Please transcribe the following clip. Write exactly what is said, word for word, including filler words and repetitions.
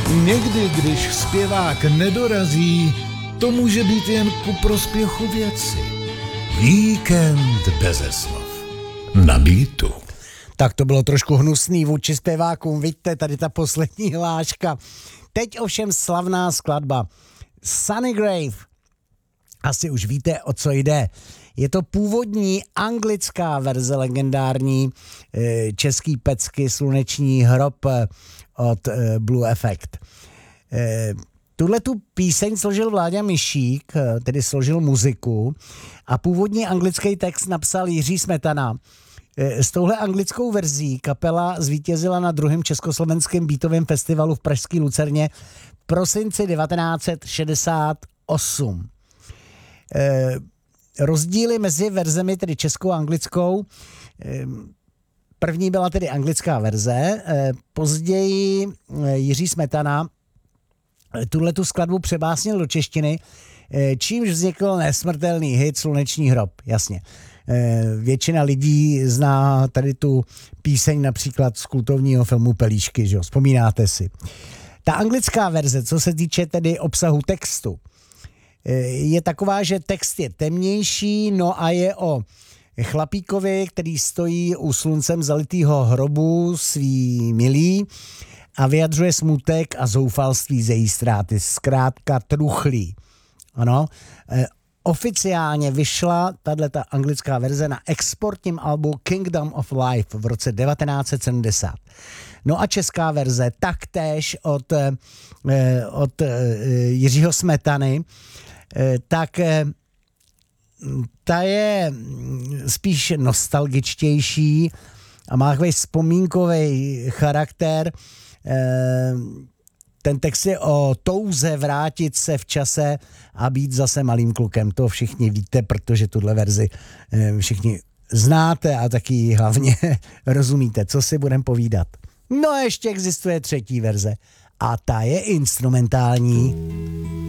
Někdy, když zpěvák nedorazí, to může být jen ku prospěchu věci. Víkend beze slov. Na beatu. Tak to bylo trošku hnusný vůči zpěvákům, vidíte, tady ta poslední hláška. Teď ovšem slavná skladba Sunny Grave. Asi už víte, o co jde. Je to původní anglická verze legendární e, český pecky Sluneční hrob e, od e, Blue Effect. E, Tuhle tu píseň složil Vláďa Mišík, e, tedy složil muziku a původní anglický text napsal Jiří Smetana. E, s touhle anglickou verzí kapela zvítězila na druhém československém beatovém festivalu v pražské Lucerně v prosinci devatenáct set šedesát osm. E, rozdíly mezi verzemi, tedy českou a anglickou. První byla tedy anglická verze, později Jiří Smetana tuhletu skladbu přebásnil do češtiny, čímž vznikl nesmrtelný hit Sluneční hrob, jasně. Většina lidí zná tady tu píseň například z kultovního filmu Pelíšky, že jo? Vzpomínáte si. Ta anglická verze, co se týče tedy obsahu textu, je taková, že text je temnější, no a je o chlapíkovi, který stojí u sluncem zalitýho hrobu svý milý a vyjadřuje smutek a zoufalství ze její ztráty. Zkrátka truchlí. Ano. E, oficiálně vyšla tato anglická verze na exportním albu Kingdom of Life v roce devatenáct set sedmdesát. No a česká verze taktéž od, e, od e, Jiřího Smetany, tak ta je spíš nostalgičtější a má takový vzpomínkový charakter. Ten text je o touze vrátit se v čase a být zase malým klukem. To všichni víte, protože tuhle verzi všichni znáte a taky hlavně rozumíte, co si budeme povídat. No a ještě existuje třetí verze a ta je instrumentální.